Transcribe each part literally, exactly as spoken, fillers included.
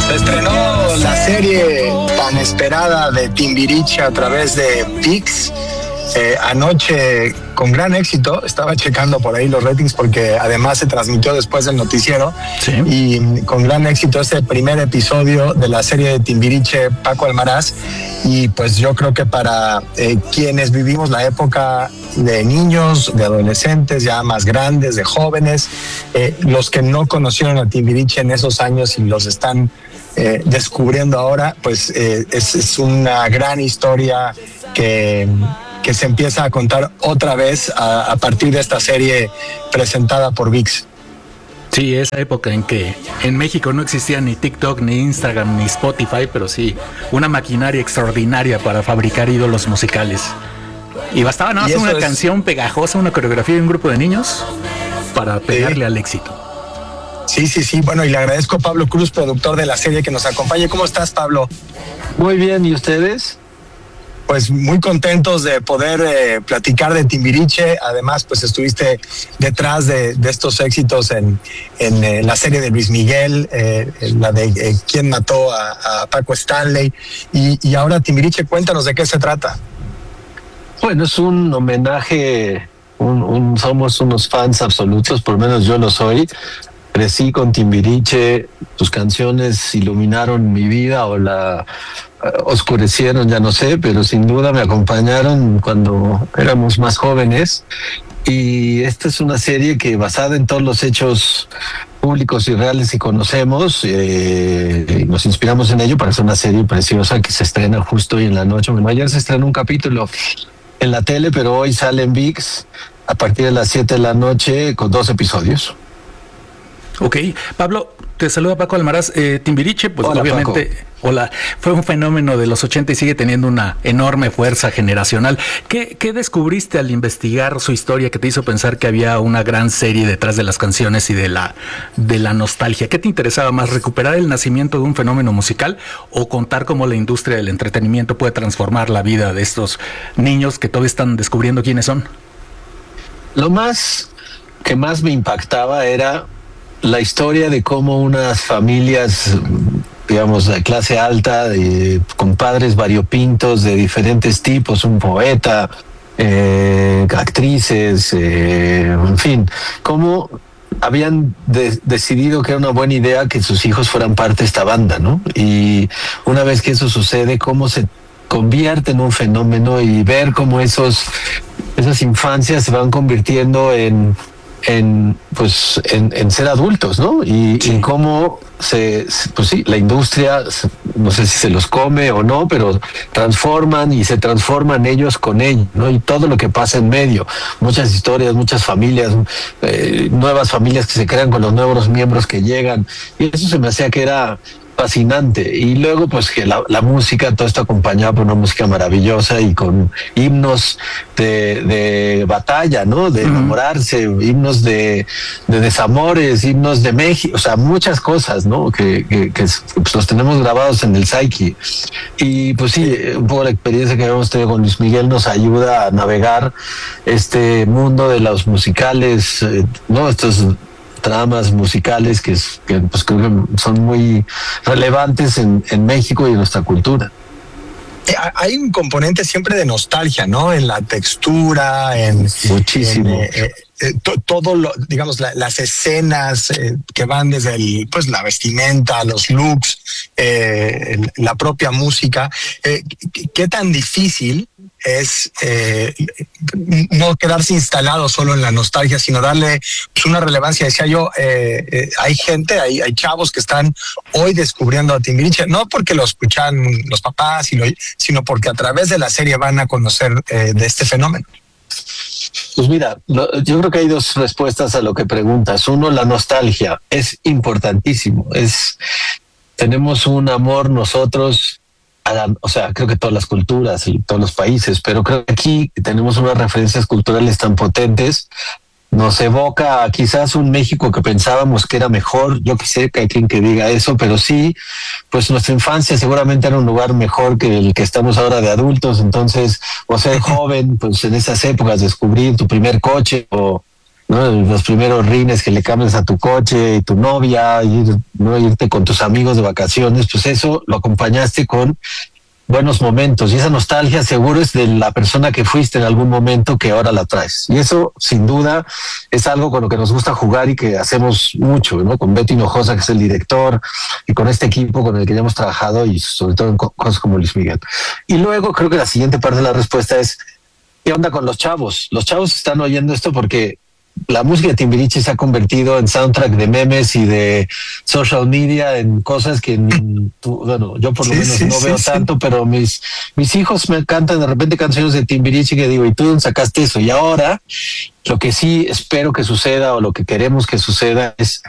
Se estrenó la serie tan esperada de Timbiriche a través de ViX. Eh, anoche con gran éxito, estaba checando por ahí los ratings porque además se transmitió después del noticiero. Sí. Y con gran éxito este primer episodio de la serie de Timbiriche, Paco Almaraz. Y pues yo creo que para eh, quienes vivimos la época de niños, de adolescentes, ya más grandes, de jóvenes, eh, los que no conocieron a Timbiriche en esos años y los están eh, descubriendo ahora, pues eh, es, es una gran historia que... que se empieza a contar otra vez a, a partir de esta serie presentada por ViX. Sí, esa época en que en México no existía ni TikTok, ni Instagram, ni Spotify, pero sí una maquinaria extraordinaria para fabricar ídolos musicales. Y bastaba nada más una es... canción pegajosa, una coreografía de un grupo de niños para pegarle sí. al éxito. Sí, sí, sí. Bueno, y le agradezco a Pablo Cruz, productor de la serie, que nos acompañe. ¿Cómo estás, Pablo? Muy bien, ¿y ustedes? Pues muy contentos de poder eh, platicar de Timbiriche. Además, pues estuviste detrás de, de estos éxitos en, en eh, la serie de Luis Miguel, eh, en la de eh, ¿Quién mató a, a Paco Stanley? Y, y ahora Timbiriche, cuéntanos de qué se trata. Bueno, es un homenaje, un, un, somos unos fans absolutos, por lo menos yo lo soy. Crecí con Timbiriche, tus canciones iluminaron mi vida o la oscurecieron, ya no sé, pero sin duda me acompañaron cuando éramos más jóvenes. Y esta es una serie que, basada en todos los hechos públicos y reales que conocemos, eh, nos inspiramos en ello para hacer una serie preciosa que se estrena justo hoy en la noche. Bueno, ayer se estrenó un capítulo en la tele, pero hoy sale en ViX a partir de las siete de la noche con dos episodios. Ok, Pablo, te saluda Paco Almaraz. Eh, Timbiriche, pues hola, obviamente, Paco. Hola, fue un fenómeno de los ochenta y sigue teniendo una enorme fuerza generacional. ¿Qué, ¿Qué descubriste al investigar su historia que te hizo pensar que había una gran serie detrás de las canciones y de la, de la nostalgia? ¿Qué te interesaba más, recuperar el nacimiento de un fenómeno musical o contar cómo la industria del entretenimiento puede transformar la vida de estos niños que todavía están descubriendo quiénes son? Lo más que más me impactaba era la historia de cómo unas familias, digamos, de clase alta, de, con padres variopintos de diferentes tipos, un poeta, eh, actrices, eh, en fin, cómo habían de, decidido que era una buena idea que sus hijos fueran parte de esta banda, ¿no? Y una vez que eso sucede, cómo se convierte en un fenómeno y ver cómo esos, esas infancias se van convirtiendo en en pues en, en ser adultos, ¿no? Y, sí. y cómo se, pues sí, la industria, no sé si se los come o no, pero transforman y se transforman ellos con ellos, ¿no? Y todo lo que pasa en medio, muchas historias, muchas familias, eh, nuevas familias que se crean con los nuevos miembros que llegan, y eso se me hacía que era fascinante. Y luego pues que la, la música, todo esto acompañado por una música maravillosa y con himnos de, de batalla, ¿no? De enamorarse, uh-huh. himnos de, de desamores, himnos de México, o sea, muchas cosas, ¿no? Que, que, que pues, los tenemos grabados en el psyche. Y pues sí, un poco la experiencia que habíamos tenido con Luis Miguel nos ayuda a navegar este mundo de los musicales, eh, ¿no? Estos tramas musicales que, es, que pues creo que son muy relevantes en, en México y en nuestra cultura. Hay un componente siempre de nostalgia, ¿no? En la textura, en muchísimo. En, eh, eh, to, todo lo, digamos, la, las escenas eh, que van desde el, pues la vestimenta, los looks, eh, la propia música. Eh, ¿Qué tan difícil es eh, no quedarse instalado solo en la nostalgia, sino darle pues, una relevancia? Decía yo, eh, eh, hay gente, hay, hay chavos que están hoy descubriendo a Timbiriche, no porque lo escuchan los papás, y lo, sino porque a través de la serie van a conocer eh, de este fenómeno. Pues mira, lo, yo creo que hay dos respuestas a lo que preguntas. Uno, la nostalgia es importantísimo. Es tenemos un amor nosotros, a la, o sea, creo que todas las culturas y todos los países, pero creo que aquí tenemos unas referencias culturales tan potentes. Nos evoca quizás un México que pensábamos que era mejor. Yo quisiera que hay quien que diga eso, pero sí, pues nuestra infancia seguramente era un lugar mejor que el que estamos ahora de adultos. Entonces, o ser joven, pues en esas épocas descubrir tu primer coche o ¿no? Los primeros rines que le cambias a tu coche y tu novia, ir, ¿no? irte con tus amigos de vacaciones, pues eso lo acompañaste con buenos momentos, y esa nostalgia seguro es de la persona que fuiste en algún momento que ahora la traes. Y eso, sin duda, es algo con lo que nos gusta jugar y que hacemos mucho, ¿no? Con Beto Hinojosa, que es el director, y con este equipo con el que ya hemos trabajado, y sobre todo en cosas como Luis Miguel. Y luego creo que la siguiente parte de la respuesta es, ¿qué onda con los chavos? Los chavos están oyendo esto porque la música de Timbiriche se ha convertido en soundtrack de memes y de social media, en cosas que, bueno, yo por lo sí, menos sí, no sí, veo sí. tanto, pero mis, mis hijos me cantan de repente canciones de Timbiriche que digo, ¿y tú dónde sacaste eso? Y ahora, lo que sí espero que suceda, o lo que queremos que suceda, es,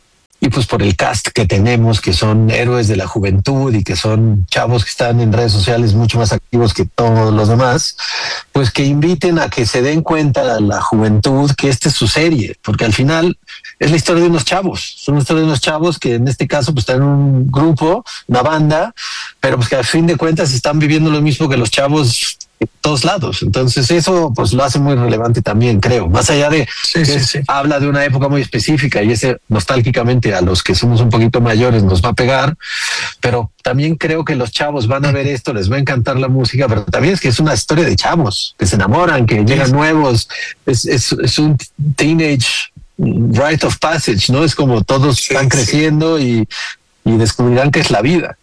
y pues por el cast que tenemos, que son héroes de la juventud y que son chavos que están en redes sociales mucho más activos que todos los demás, pues que inviten a que se den cuenta a la juventud que esta es su serie, porque al final es la historia de unos chavos, son la historia de unos chavos que en este caso pues están en un grupo, una banda, pero pues que al fin de cuentas están viviendo lo mismo que los chavos en todos lados. Entonces eso pues lo hace muy relevante también, creo, más allá de sí, que sí, sí. habla de una época muy específica, y ese nostálgicamente a los que somos un poquito mayores nos va a pegar, pero también creo que los chavos van a ver esto, les va a encantar la música, pero también es que es una historia de chavos que se enamoran, que llegan nuevos, es, es, es un teenage rite of passage, ¿no? Es como todos sí, están creciendo sí. y, y descubrirán que es la vida.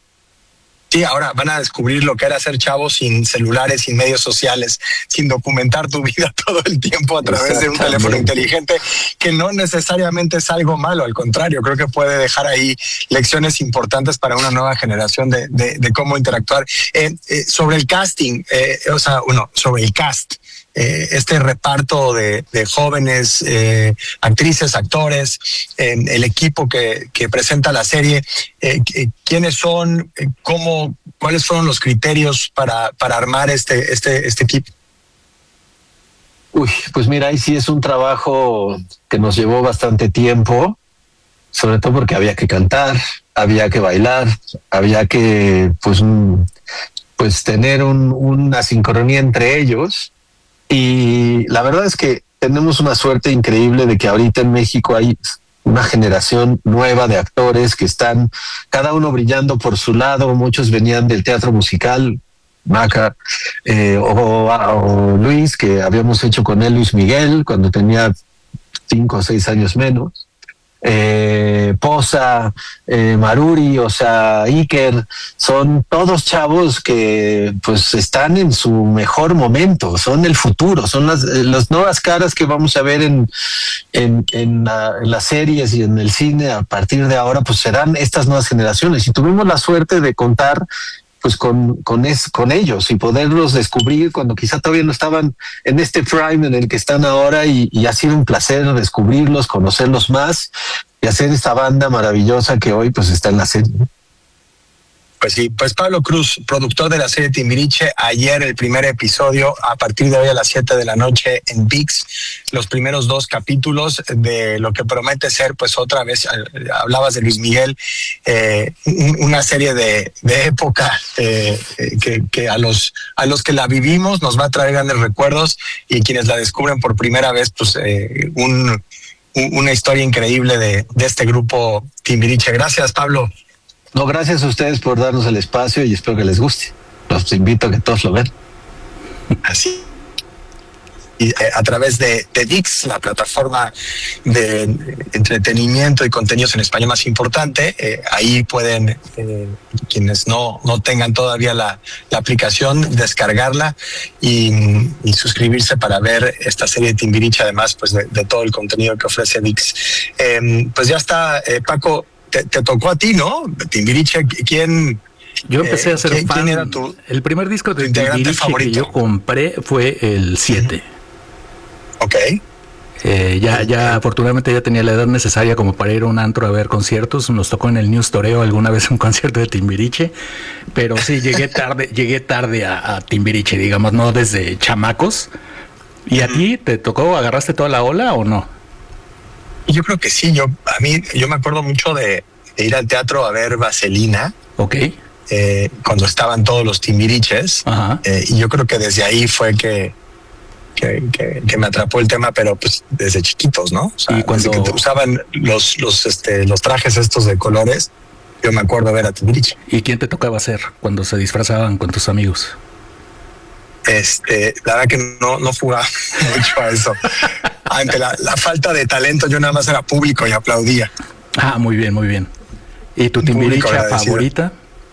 Sí, ahora van a descubrir lo que era ser chavo sin celulares, sin medios sociales, sin documentar tu vida todo el tiempo a través de un teléfono inteligente, que no necesariamente es algo malo, al contrario, creo que puede dejar ahí lecciones importantes para una nueva generación de, de, de cómo interactuar. Eh, eh, sobre el casting, eh, o sea, bueno, sobre el cast, Eh, este reparto de, de jóvenes eh, actrices, actores, eh, el equipo que, que presenta la serie, eh, quiénes son, eh, cómo, cuáles fueron los criterios para, para armar este, este, este equipo. Uy, pues mira, ahí sí es un trabajo que nos llevó bastante tiempo, sobre todo porque había que cantar, había que bailar, había que pues, pues tener un, una sincronía entre ellos. Y la verdad es que tenemos una suerte increíble de que ahorita en México hay una generación nueva de actores que están cada uno brillando por su lado. Muchos venían del teatro musical, Maca, eh, o, o Luis, que habíamos hecho con él, Luis Miguel, cuando tenía cinco o seis años menos. Eh, Poza, eh, Maruri, o sea, Iker, son todos chavos que pues están en su mejor momento, son el futuro, son las, las nuevas caras que vamos a ver en, en, en, la, en las series y en el cine a partir de ahora, pues serán estas nuevas generaciones. Y tuvimos la suerte de contar pues con, con, es, con ellos y poderlos descubrir cuando quizá todavía no estaban en este prime en el que están ahora, y, y ha sido un placer descubrirlos, conocerlos más y hacer esta banda maravillosa que hoy pues está en la serie. Pues sí, pues Pablo Cruz, productor de la serie Timbiriche, ayer el primer episodio, a partir de hoy a las siete de la noche en V I X, los primeros dos capítulos de lo que promete ser, pues otra vez, hablabas de Luis Miguel, eh, una serie de, de época eh, que, que a los a los que la vivimos nos va a traer grandes recuerdos, y quienes la descubren por primera vez, pues eh, un, un, una historia increíble de, de este grupo Timbiriche. Gracias, Pablo. No, gracias a ustedes por darnos el espacio y espero que les guste. Los invito a que todos lo vean. Así. Y eh, a través de, de V I X, la plataforma de entretenimiento y contenidos en español más importante, eh, ahí pueden, eh, quienes no, no tengan todavía la, la aplicación, descargarla y, y suscribirse para ver esta serie de Timbiriche, además pues de, de todo el contenido que ofrece V I X. Eh, pues ya está, eh, Paco. Te, te tocó a ti, ¿no? Timbiriche, ¿quién? Yo empecé eh, a ser ¿quién, fan. ¿Quién era tu, el primer disco de Timbiriche que yo compré fue el siete. Ok. Eh, ya, ya, afortunadamente ya tenía la edad necesaria como para ir a un antro a ver conciertos. Nos tocó en el News Toreo alguna vez un concierto de Timbiriche, pero sí, llegué tarde, llegué tarde a, a Timbiriche, digamos, no desde chamacos. ¿Y a ti te tocó, agarraste toda la ola o no? Yo creo que sí. Yo a mí yo me acuerdo mucho de, de ir al teatro a ver Vaselina. Ok. Eh, cuando estaban todos los Timbiriches. Ajá. Eh, y yo creo que desde ahí fue que que, que, que me atrapó el tema, pero pues desde chiquitos, ¿no? O sea, y cuando desde que te usaban los, los, este, los trajes estos de colores, yo me acuerdo ver a Timbiriche. ¿Y quién te tocaba hacer cuando se disfrazaban con tus amigos? Este, la verdad que no, no jugaba mucho a eso. Ante la, la falta de talento, yo nada más era público y aplaudía. Ah, muy bien, muy bien. ¿Y tu Timbiriche favorita?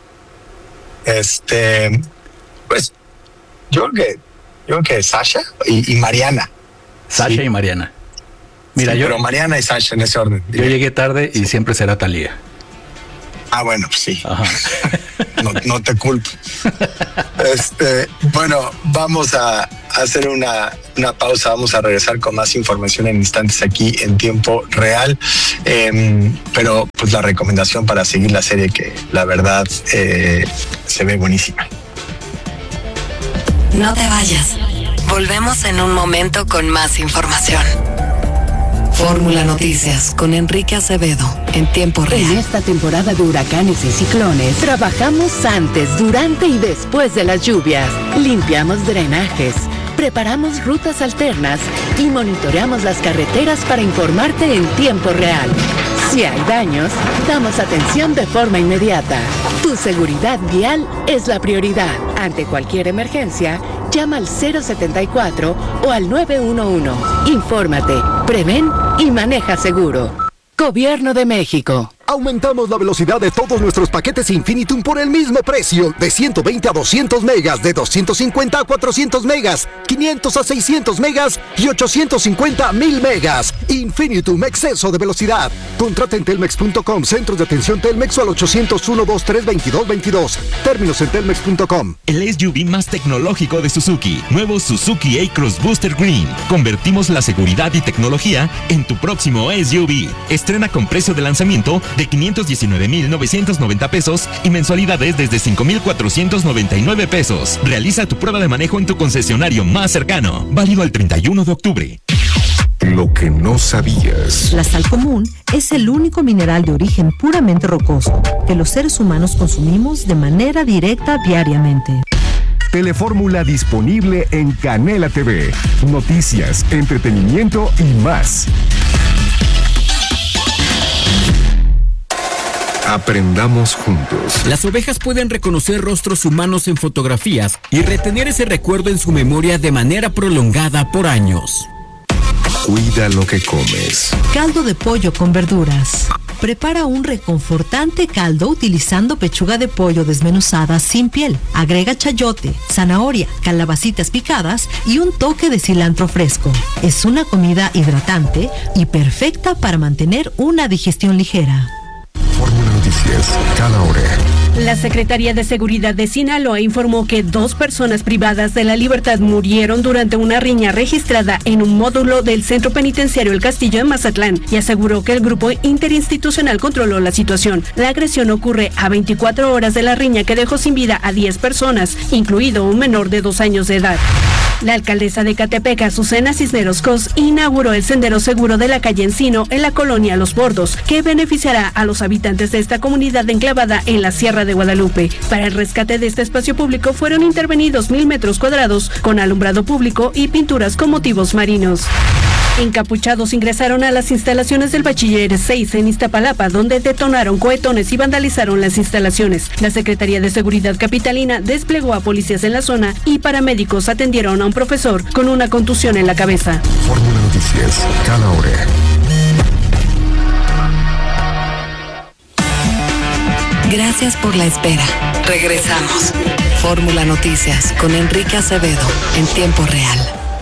Este, pues, yo creo que, yo creo que Sasha y, y Mariana. Sasha sí. y Mariana. Mira, sí, yo. Pero Mariana y Sasha en ese orden. Yo llegué tarde y siempre será Thalía. Ah, bueno, pues sí. Ajá. No, no te culpo. Este, bueno, vamos a hacer una, una pausa. Vamos a regresar con más información en instantes aquí en tiempo real. Eh, pero pues la recomendación para seguir la serie, que la verdad eh, se ve buenísima. No te vayas. Volvemos en un momento con más información. Fórmula Noticias con Enrique Acevedo en tiempo real. En esta temporada de huracanes y ciclones, trabajamos antes, durante y después de las lluvias. Limpiamos drenajes, preparamos rutas alternas y monitoreamos las carreteras para informarte en tiempo real. Si hay daños, damos atención de forma inmediata. Tu seguridad vial es la prioridad. Ante cualquier emergencia, llama al cero setenta y cuatro o al nueve uno uno. Infórmate, prevén y maneja seguro. Gobierno de México. Aumentamos la velocidad de todos nuestros paquetes Infinitum por el mismo precio, de ciento veinte a doscientos megas, de doscientos cincuenta a cuatrocientos megas, quinientos a seiscientos megas y ochocientos cincuenta a mil megas. Infinitum, exceso de velocidad. Contrata en telmex punto com, centros de atención Telmex o al ochocientos uno, veintitrés, veintidós, veintidós. Términos en telmex punto com. El S U V más tecnológico de Suzuki. Nuevo Suzuki A-Cross Booster Green. Convertimos la seguridad y tecnología en tu próximo S U V. Estrena con precio de lanzamiento de quinientos diecinueve mil novecientos noventa pesos y mensualidades desde cinco mil cuatrocientos noventa y nueve pesos. Realiza tu prueba de manejo en tu concesionario más cercano. Válido el treinta y uno de octubre. Lo que no sabías. La sal común es el único mineral de origen puramente rocoso que los seres humanos consumimos de manera directa diariamente. Telefórmula disponible en Canela T V. Noticias, entretenimiento y más. Aprendamos juntos. Las ovejas pueden reconocer rostros humanos en fotografías y retener ese recuerdo en su memoria de manera prolongada por años. Cuida lo que comes. Caldo de pollo con verduras. Prepara un reconfortante caldo utilizando pechuga de pollo desmenuzada sin piel. Agrega chayote, zanahoria, calabacitas picadas y un toque de cilantro fresco. Es una comida hidratante y perfecta para mantener una digestión ligera. Fórmula Noticias, cada hora. La Secretaría de Seguridad de Sinaloa informó que dos personas privadas de la libertad murieron durante una riña registrada en un módulo del Centro Penitenciario El Castillo en Mazatlán y aseguró que el grupo interinstitucional controló la situación. La agresión ocurre a veinticuatro horas de la riña que dejó sin vida a diez personas, incluido un menor de dos años de edad. La alcaldesa de Ecatepec, Azucena Cisneros Cos, inauguró el sendero seguro de la calle Encino en la colonia Los Bordos, que beneficiará a los habitantes de esta comunidad enclavada en la Sierra de Guadalupe. Para el rescate de este espacio público fueron intervenidos mil metros cuadrados con alumbrado público y pinturas con motivos marinos. Encapuchados ingresaron a las instalaciones del Bachiller seis en Iztapalapa, donde detonaron cohetones y vandalizaron las instalaciones. La Secretaría de Seguridad Capitalina desplegó a policías en la zona y paramédicos atendieron a un profesor con una contusión en la cabeza. Fórmula Noticias, cada hora. Gracias por la espera. Regresamos. Fórmula Noticias con Enrique Acevedo en tiempo real.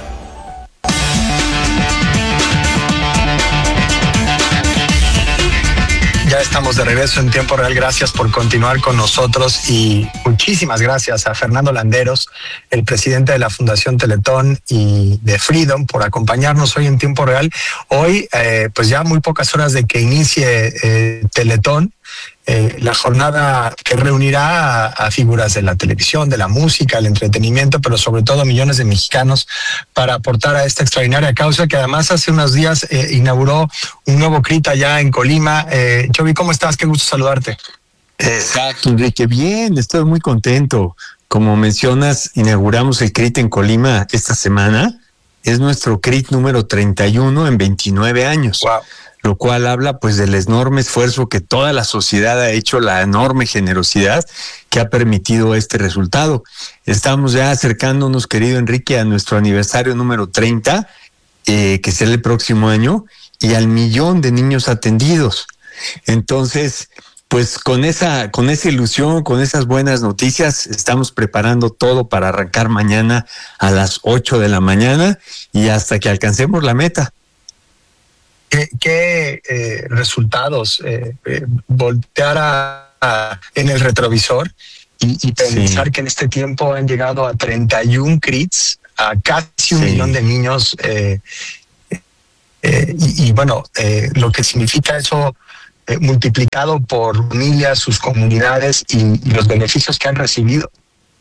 Ya estamos de regreso en tiempo real. Gracias por continuar con nosotros y muchísimas gracias a Fernando Landeros, el presidente de la Fundación Teletón y de Freedom, por acompañarnos hoy en tiempo real. Hoy, eh, pues ya muy pocas horas de que inicie eh, Teletón, eh, la jornada que reunirá a, a figuras de la televisión, de la música, el entretenimiento, pero sobre todo millones de mexicanos para aportar a esta extraordinaria causa que además hace unos días eh, inauguró un nuevo C R I T allá en Colima. Eh, Chovi, ¿cómo estás? Qué gusto saludarte. Exacto, Enrique. Bien, estoy muy contento. Como mencionas, inauguramos el C R I T en Colima esta semana es nuestro C R I T número treinta y uno en veintinueve años. Wow. Lo cual habla pues del enorme esfuerzo que toda la sociedad ha hecho, la enorme generosidad que ha permitido este resultado. Estamos ya acercándonos, querido Enrique, a nuestro aniversario número treinta, eh, que será el próximo año, y al millón de niños atendidos. Entonces, pues con esa, con esa ilusión, con esas buenas noticias, estamos preparando todo para arrancar mañana a las ocho de la mañana y hasta que alcancemos la meta. ¿Qué, qué eh, resultados? Eh, eh, voltear a, a, en el retrovisor y, y pensar sí. que en este tiempo han llegado a treinta y uno C R I Ts, a casi un sí. millón de niños. Eh, eh, y, y bueno, eh, lo que significa eso eh, multiplicado por familias, sus comunidades y, y los beneficios que han recibido.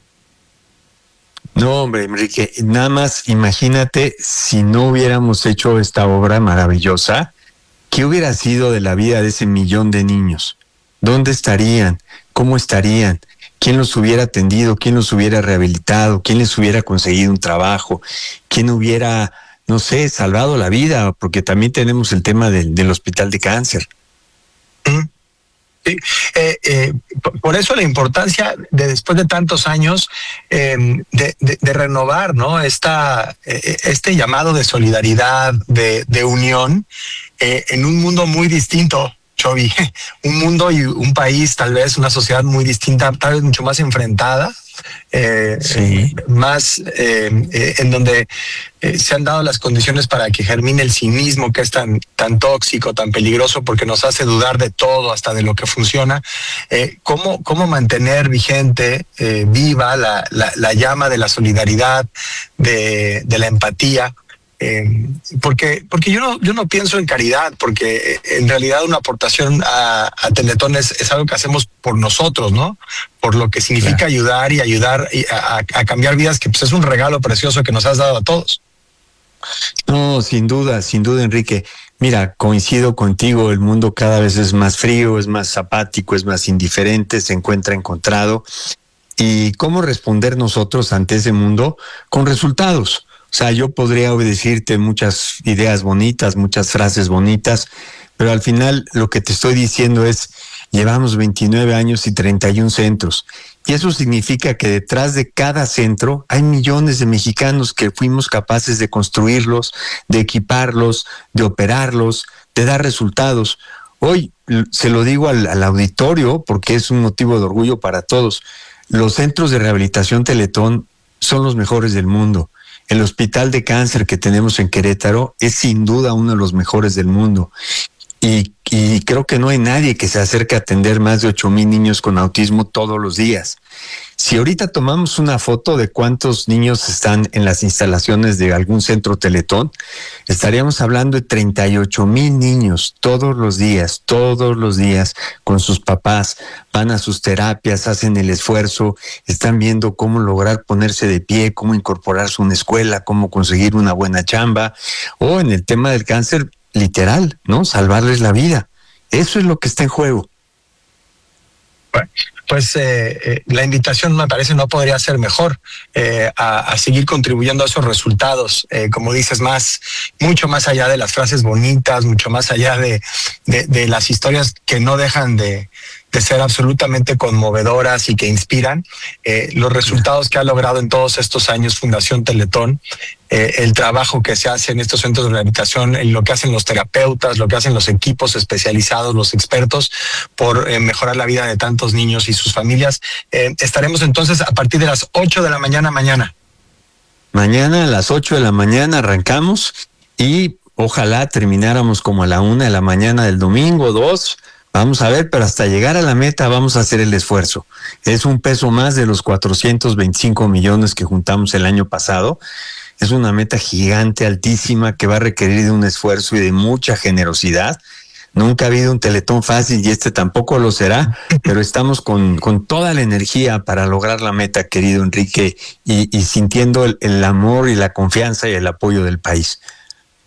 No, hombre, Enrique, nada más imagínate si no hubiéramos hecho esta obra maravillosa, ¿qué hubiera sido de la vida de ese millón de niños? ¿Dónde estarían? ¿Cómo estarían? ¿Quién los hubiera atendido? ¿Quién los hubiera rehabilitado? ¿Quién les hubiera conseguido un trabajo? ¿Quién hubiera, no sé, salvado la vida? Porque también tenemos el tema del, del hospital de cáncer. ¿Mm? Sí, eh, eh, por eso la importancia de después de tantos años eh, de, de, de renovar, ¿no? Esta, eh, este llamado de solidaridad, de, de unión eh, en un mundo muy distinto, Chovy, un mundo y un país, tal vez una sociedad muy distinta, tal vez mucho más enfrentada, eh, sí. más eh, eh, en donde eh, se han dado las condiciones para que germine el cinismo, que es tan, tan tóxico, tan peligroso, porque nos hace dudar de todo, hasta de lo que funciona. Eh, ¿cómo, cómo mantener vigente, eh, viva la, la, la llama de la solidaridad, de, de la empatía? Eh, porque porque yo no yo no pienso en caridad, porque en realidad una aportación a, a Teletón es, es algo que hacemos por nosotros, ¿no? Por lo que significa claro. ayudar y ayudar a, a cambiar vidas, que pues es un regalo precioso que nos has dado a todos. No, sin duda, sin duda, Enrique. Mira, coincido contigo, el mundo cada vez es más frío, es más apático, es más indiferente, se encuentra encontrado. ¿Y cómo responder nosotros ante ese mundo? Con resultados. O sea, yo podría decirte muchas ideas bonitas, muchas frases bonitas, pero al final lo que te estoy diciendo es, llevamos veintinueve años y treinta y uno centros. Y eso significa que detrás de cada centro hay millones de mexicanos que fuimos capaces de construirlos, de equiparlos, de operarlos, de dar resultados. Hoy se lo digo al, al auditorio porque es un motivo de orgullo para todos. Los centros de rehabilitación Teletón son los mejores del mundo. El hospital de cáncer que tenemos en Querétaro es sin duda uno de los mejores del mundo. Y, y creo que no hay nadie que se acerque a atender más de ocho mil niños con autismo todos los días. Si ahorita tomamos una foto de cuántos niños están en las instalaciones de algún centro Teletón, estaríamos hablando de treinta y ocho mil niños todos los días, todos los días con sus papás, van a sus terapias, hacen el esfuerzo, están viendo cómo lograr ponerse de pie, cómo incorporarse a una escuela, cómo conseguir una buena chamba, o en el tema del cáncer, literal, ¿no? Salvarles la vida. Eso es lo que está en juego. Bueno, pues eh, eh, la invitación me parece no podría ser mejor eh, a, a seguir contribuyendo a esos resultados, eh, como dices, más, mucho más allá de las frases bonitas, mucho más allá de, de, de las historias que no dejan de, de ser absolutamente conmovedoras y que inspiran, eh, los resultados que ha logrado en todos estos años Fundación Teletón, eh, el trabajo que se hace en estos centros de rehabilitación, en lo que hacen los terapeutas, lo que hacen los equipos especializados, los expertos, por eh, mejorar la vida de tantos niños y sus familias. Eh, estaremos entonces a partir de las ocho de la mañana mañana. Mañana a las ocho de la mañana arrancamos y ojalá termináramos como a la una de la mañana del domingo, dos. Vamos a ver, pero hasta llegar a la meta vamos a hacer el esfuerzo. Es un peso más de los cuatrocientos veinticinco millones que juntamos el año pasado. Es una meta gigante, altísima, que va a requerir de un esfuerzo y de mucha generosidad. Nunca ha habido un Teletón fácil y este tampoco lo será, pero estamos con, con toda la energía para lograr la meta, querido Enrique, y, y sintiendo el, el amor y la confianza y el apoyo del país.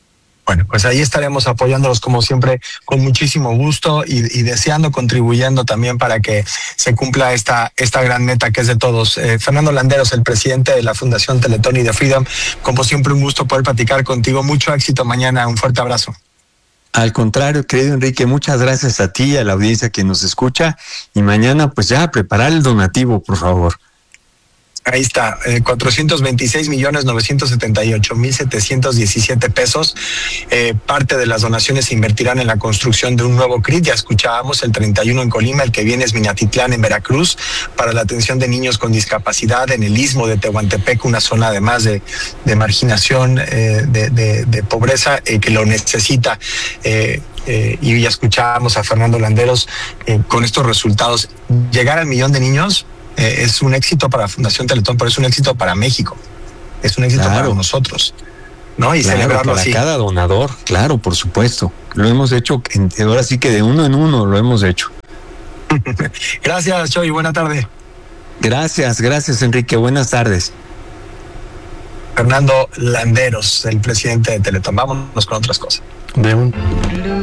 Bueno, pues ahí estaremos apoyándolos como siempre con muchísimo gusto y, y deseando, contribuyendo también para que se cumpla esta, esta gran meta que es de todos. Eh, Fernando Landeros, el presidente de la Fundación Teletón y de Freedom, como siempre un gusto poder platicar contigo. Mucho éxito mañana, un fuerte abrazo. Al contrario, querido Enrique, muchas gracias a ti y a la audiencia que nos escucha, y mañana pues ya preparar el donativo, por favor. Ahí está, eh, cuatrocientos veintiséis millones novecientos setenta y ocho mil setecientos diecisiete pesos. Eh, parte de las donaciones se invertirán en la construcción de un nuevo C R I T. Ya escuchábamos el treinta y uno en Colima, el que viene es Minatitlán en Veracruz, para la atención de niños con discapacidad en el istmo de Tehuantepec, una zona además de, de marginación, eh, de, de, de pobreza, eh, que lo necesita. Eh, eh, y ya escuchábamos a Fernando Landeros eh, con estos resultados. Llegar al millón de niños Eh, es un éxito para Fundación Teletón, pero es un éxito para México, es un éxito claro. para nosotros, ¿no? Y claro, celebrarlo para así. Cada donador, claro, por supuesto. Lo hemos hecho, ahora sí que de uno en uno lo hemos hecho. Gracias, Choy, buena tarde. Gracias, gracias, Enrique, buenas tardes. Fernando Landeros, el presidente de Teletón. Vámonos con otras cosas. De un...